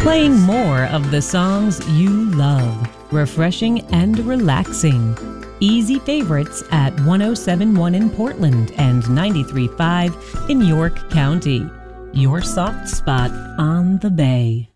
Playing more of the songs you love, refreshing and relaxing. Easy favorites at 107.1 in Portland and 93.5 in York County. Your soft spot on the Bay.